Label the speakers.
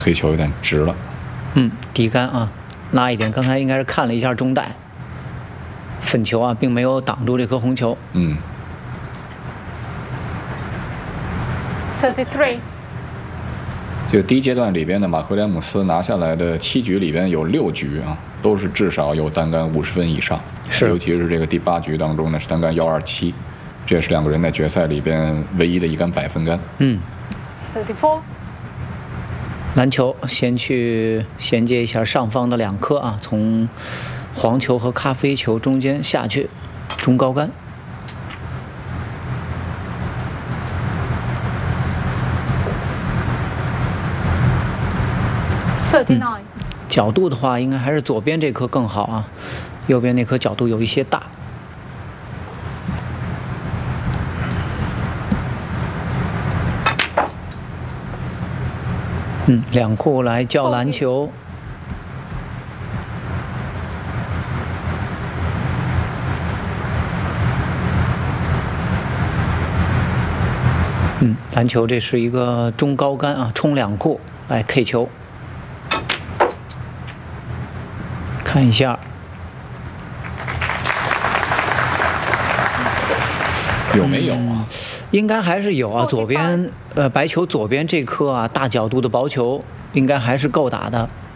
Speaker 1: 黑球有点直了。
Speaker 2: 低杆啊，拉一点。刚才应该是看了一下中带，粉球啊，并没有挡住这颗红球。
Speaker 3: 33。
Speaker 1: 就第一阶段里边的马克·威廉姆斯拿下来的7局里边有6局啊，都是至少有单杆50分以上。
Speaker 2: 是，
Speaker 1: 尤其是这个第8局当中呢，是单杆127，这也是2个人在决赛里边唯一的一杆100分杆。
Speaker 3: 34。
Speaker 2: 篮球先去衔接一下上方的2颗啊，从黄球和咖啡球中间下去，中高杆。
Speaker 3: 39。
Speaker 2: 角度的话，应该还是左边这颗更好啊，右边那颗角度有一些大。2库来叫篮球。篮球这是一个中高杆啊，冲2库来 K 球。看一下，
Speaker 1: 有没有啊？
Speaker 2: 应该还是有啊。左边白球左边这颗啊，大角度的薄球应该还是够打的。